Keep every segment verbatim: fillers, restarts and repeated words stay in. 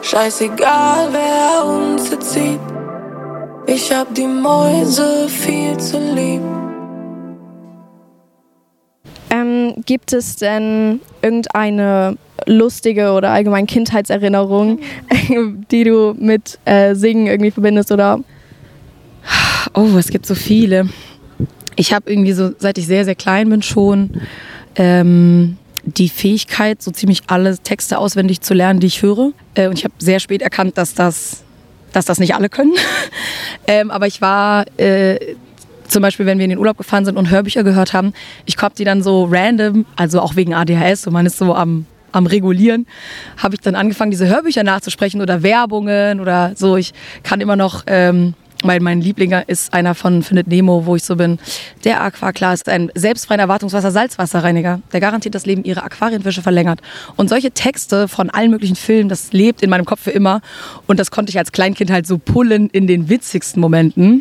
Scheißegal, wer uns erzieht. Ich hab die Mäuse viel zu lieb. Ähm, gibt es denn irgendeine lustige oder allgemein Kindheitserinnerung, die du mit äh, Singen irgendwie verbindest, oder? Oh, es gibt so viele. Ich habe irgendwie so, seit ich sehr, sehr klein bin schon, ähm, die Fähigkeit, so ziemlich alle Texte auswendig zu lernen, die ich höre. Äh, und ich habe sehr spät erkannt, dass das, dass das nicht alle können. ähm, aber ich war... Äh, Zum Beispiel, wenn wir in den Urlaub gefahren sind und Hörbücher gehört haben, ich hab die dann so random, also auch wegen A D H S, und man ist so am, am Regulieren, habe ich dann angefangen, diese Hörbücher nachzusprechen oder Werbungen oder so. Ich kann immer noch, ähm, mein, mein Liebling ist einer von Findet Nemo, wo ich so bin. Der Aquaklar ist ein selbstfreier Erwartungswasser-Salzwasserreiniger, der garantiert das Leben ihrer Aquarienfische verlängert. Und solche Texte von allen möglichen Filmen, das lebt in meinem Kopf für immer. Und das konnte ich als Kleinkind halt so pullen in den witzigsten Momenten.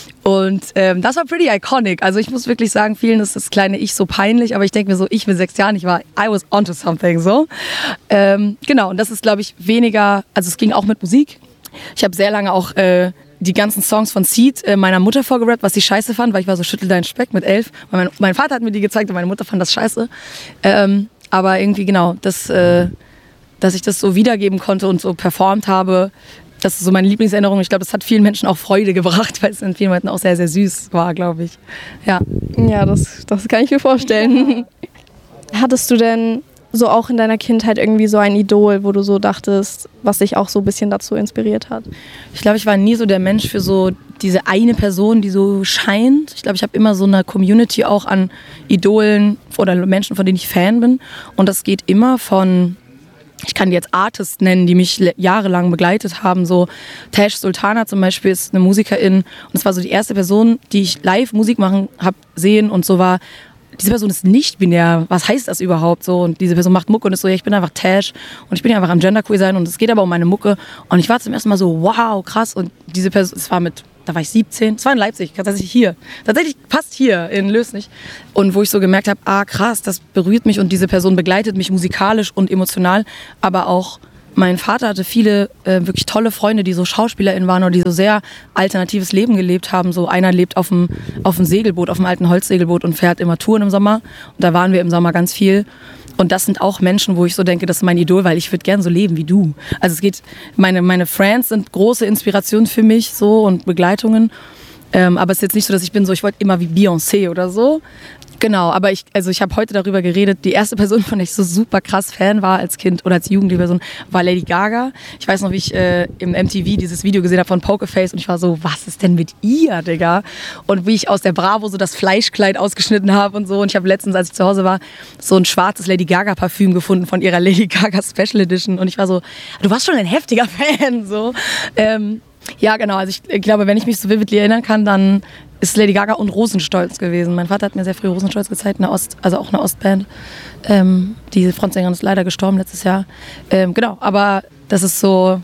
Und ähm, das war pretty iconic. Also ich muss wirklich sagen, vielen ist das kleine Ich so peinlich, aber ich denke mir so, ich mit sechs Jahren, ich war, I was onto something, so. Ähm, genau, und das ist, glaube ich, weniger, also es ging auch mit Musik. Ich habe sehr lange auch äh, die ganzen Songs von Seed äh, meiner Mutter vorgerappt, was sie scheiße fand, weil ich war so, schüttel deinen Speck mit elf. Mein, mein Vater hat mir die gezeigt und meine Mutter fand das scheiße. Ähm, aber irgendwie, genau, das, äh, dass ich das so wiedergeben konnte und so performt habe, das ist so meine Lieblingserinnerung. Ich glaube, das hat vielen Menschen auch Freude gebracht, weil es in vielen Momenten auch sehr, sehr süß war, glaube ich. Ja, ja das, das kann ich mir vorstellen. Hattest du denn so auch in deiner Kindheit irgendwie so ein Idol, wo du so dachtest, was dich auch so ein bisschen dazu inspiriert hat? Ich glaube, ich war nie so der Mensch für so diese eine Person, die so scheint. Ich glaube, ich habe immer so eine Community auch an Idolen oder Menschen, von denen ich Fan bin. Und das geht immer von... Ich kann die jetzt Artists nennen, die mich jahrelang begleitet haben. So Tash Sultana zum Beispiel ist eine Musikerin. Und es war so die erste Person, die ich live Musik machen habe sehen. Und so war, diese Person ist nicht binär. Was heißt das überhaupt so? Und diese Person macht Mucke und ist so, ja, ich bin einfach Tash. Und ich bin ja einfach am Genderqueer sein. Und es geht aber um meine Mucke. Und ich war zum ersten Mal so, wow, krass. Und diese Person, es war mit... Da war ich siebzehn, es war in Leipzig, tatsächlich hier. Tatsächlich fast hier in Lösnich. Und wo ich so gemerkt habe, ah krass, das berührt mich und diese Person begleitet mich musikalisch und emotional. Aber auch mein Vater hatte viele äh, wirklich tolle Freunde, die so SchauspielerInnen waren oder die so sehr alternatives Leben gelebt haben. So einer lebt auf dem, auf dem Segelboot, auf dem alten Holzsegelboot und fährt immer Touren im Sommer. Und da waren wir im Sommer ganz viel. Und das sind auch Menschen, wo ich so denke, das ist mein Idol, weil ich würde gern so leben wie du. Also es geht, meine, meine Friends sind große Inspiration für mich so und Begleitungen. Ähm, aber es ist jetzt nicht so, dass ich bin so, ich wollte immer wie Beyoncé oder so. Genau, aber ich, also ich habe heute darüber geredet, die erste Person, von der ich so super krass Fan war als Kind oder als jugendliche Person, war Lady Gaga. Ich weiß noch, wie ich äh, im M T V dieses Video gesehen habe von Pokerface und ich war so, was ist denn mit ihr, Digga? Und wie ich aus der Bravo so das Fleischkleid ausgeschnitten habe und so. Und ich habe letztens, als ich zu Hause war, so ein schwarzes Lady Gaga Parfüm gefunden von ihrer Lady Gaga Special Edition. Und ich war so, du warst schon ein heftiger Fan, so. Ähm, ja, genau, also ich glaube, wenn ich mich so vividly erinnern kann, dann ist Lady Gaga und Rosenstolz gewesen. Mein Vater hat mir sehr früh Rosenstolz gezeigt, eine Ost, also auch eine Ostband. Ähm, die Frontsängerin ist leider gestorben letztes Jahr. Ähm, genau, aber das ist so,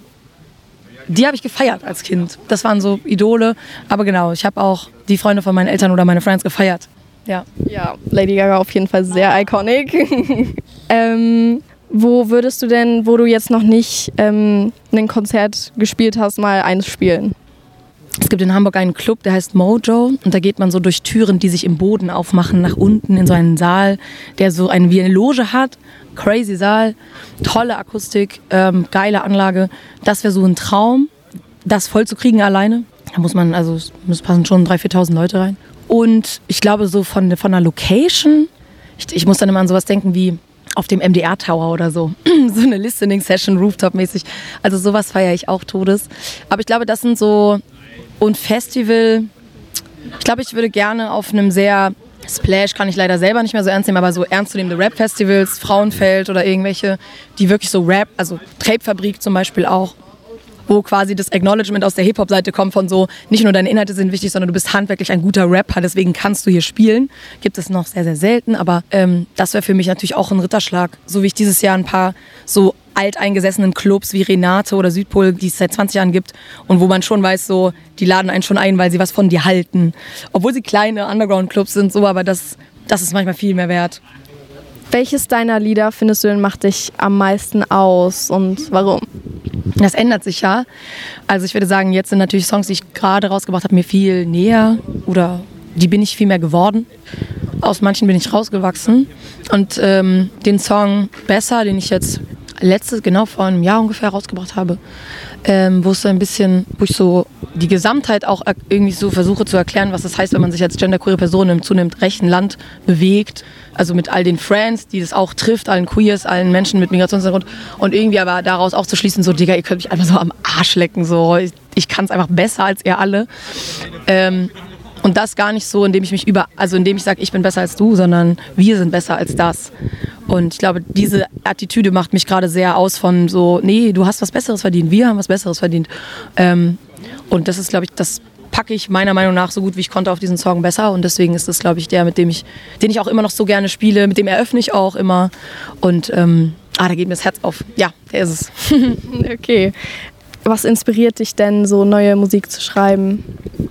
die habe ich gefeiert als Kind. Das waren so Idole. Aber genau, ich habe auch die Freunde von meinen Eltern oder meine Friends gefeiert. Ja, ja, Lady Gaga auf jeden Fall sehr iconic. ähm, wo würdest du denn, wo du jetzt noch nicht ähm, ein Konzert gespielt hast, mal eins spielen? Es gibt in Hamburg einen Club, der heißt Mojo und da geht man so durch Türen, die sich im Boden aufmachen, nach unten in so einen Saal, der so eine, wie eine Loge hat. Crazy Saal, tolle Akustik, ähm, geile Anlage. Das wäre so ein Traum, das voll zu kriegen alleine. Da muss man, also es passen schon dreitausend, viertausend Leute rein. Und ich glaube so von, von der Location, ich, ich muss dann immer an sowas denken wie auf dem M D R Tower oder so. So eine Listening-Session, Rooftop-mäßig. Also sowas feiere ich auch todes. Aber ich glaube, das sind so... Und Festival, ich glaube, ich würde gerne auf einem sehr, Splash kann ich leider selber nicht mehr so ernst nehmen, aber so ernstzunehmende Rap-Festivals, Frauenfeld oder irgendwelche, die wirklich so Rap, also Trapefabrik zum Beispiel auch, wo quasi das Acknowledgement aus der Hip-Hop-Seite kommt von so, nicht nur deine Inhalte sind wichtig, sondern du bist handwerklich ein guter Rapper, deswegen kannst du hier spielen. Gibt es noch sehr, sehr selten, aber ähm, das wäre für mich natürlich auch ein Ritterschlag. So wie ich dieses Jahr ein paar so alteingesessenen Clubs wie Renate oder Südpol, die es seit zwanzig Jahren gibt und wo man schon weiß, so, die laden einen schon ein, weil sie was von dir halten. Obwohl sie kleine Underground-Clubs sind, so, aber das, das ist manchmal viel mehr wert. Welches deiner Lieder findest du denn macht dich am meisten aus und warum? Das ändert sich ja. Also ich würde sagen, jetzt sind natürlich Songs, die ich gerade rausgebracht habe, mir viel näher oder die bin ich viel mehr geworden. Aus manchen bin ich rausgewachsen. Und ähm, den Song Besser, den ich jetzt letztes, genau vor einem Jahr ungefähr rausgebracht habe, ähm, wo es so ein bisschen, wo ich so die Gesamtheit auch irgendwie so versuche zu erklären, was das heißt, wenn man sich als genderqueere Person im zunehmend rechten Land bewegt. Also mit all den Friends, die das auch trifft, allen Queers, allen Menschen mit Migrationshintergrund. Und irgendwie aber daraus auch zu schließen, so, Digga, ihr könnt mich einfach so am Arsch lecken. So. Ich, ich kann es einfach besser als ihr alle. Ähm, und das gar nicht so, indem ich mich über, also indem ich sage, ich bin besser als du, sondern wir sind besser als das. Und ich glaube, diese Attitüde macht mich gerade sehr aus von so, nee, du hast was Besseres verdient, wir haben was Besseres verdient. Ähm, und das ist, glaube ich, das packe ich meiner Meinung nach so gut wie ich konnte auf diesen Song besser. Und deswegen ist das, glaube ich, der, mit dem ich, den ich auch immer noch so gerne spiele, mit dem eröffne ich auch immer. Und ähm, ah, da geht mir das Herz auf. Ja, der ist es. Okay. Was inspiriert dich denn, so neue Musik zu schreiben?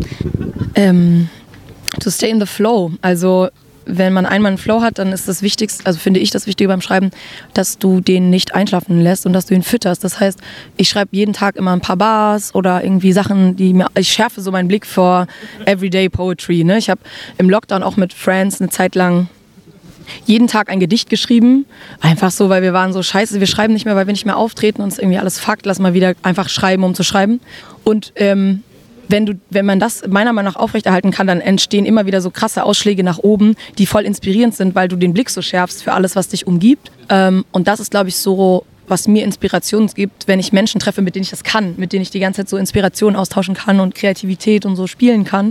Ähm, to stay in the flow. Also wenn man einmal einen Flow hat, dann ist das Wichtigste, also finde ich das Wichtige beim Schreiben, dass du den nicht einschlafen lässt und dass du ihn fütterst. Das heißt, ich schreibe jeden Tag immer ein paar Bars oder irgendwie Sachen, die mir, ich schärfe so meinen Blick vor Everyday Poetry. Ne? Ich habe im Lockdown auch mit Friends eine Zeit lang jeden Tag ein Gedicht geschrieben. Einfach so, weil wir waren so, scheiße, wir schreiben nicht mehr, weil wir nicht mehr auftreten, uns irgendwie alles fuckt, lass mal wieder einfach schreiben, um zu schreiben. Und ähm, Wenn, du, wenn man das meiner Meinung nach aufrechterhalten kann, dann entstehen immer wieder so krasse Ausschläge nach oben, die voll inspirierend sind, weil du den Blick so schärfst für alles, was dich umgibt. Ähm, und das ist, glaube ich, so, was mir Inspiration gibt, wenn ich Menschen treffe, mit denen ich das kann, mit denen ich die ganze Zeit so Inspiration austauschen kann und Kreativität und so spielen kann.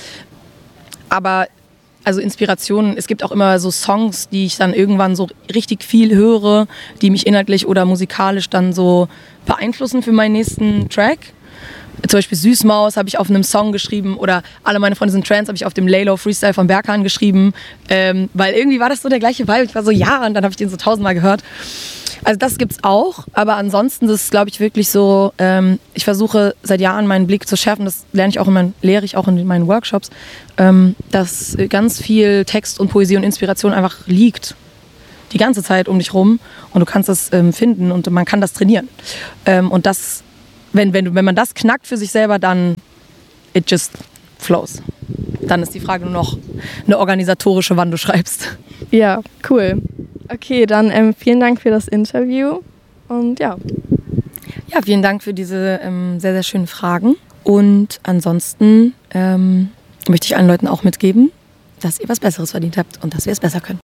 Aber also Inspiration, es gibt auch immer so Songs, die ich dann irgendwann so richtig viel höre, die mich inhaltlich oder musikalisch dann so beeinflussen für meinen nächsten Track. Zum Beispiel Süßmaus habe ich auf einem Song geschrieben oder Alle meine Freunde sind Trans habe ich auf dem Laylow Freestyle von Berkan geschrieben, ähm, weil irgendwie war das so der gleiche Vibe. Ich war so, ja, und dann habe ich den so tausendmal gehört. Also das gibt's auch, aber ansonsten das ist, glaube ich, wirklich so, ähm, ich versuche seit Jahren meinen Blick zu schärfen, das lerne ich auch in meinen, lehre ich auch in meinen Workshops, ähm, dass ganz viel Text und Poesie und Inspiration einfach liegt. Die ganze Zeit um dich rum und du kannst das ähm, finden und man kann das trainieren. Ähm, und das Wenn, wenn, du, wenn man das knackt für sich selber, dann it just flows. Dann ist die Frage nur noch eine organisatorische, wann du schreibst. Ja, cool. Okay, dann ähm, vielen Dank für das Interview und ja. Ja, vielen Dank für diese ähm, sehr, sehr schönen Fragen. Und ansonsten ähm, möchte ich allen Leuten auch mitgeben, dass ihr was Besseres verdient habt und dass wir es besser können.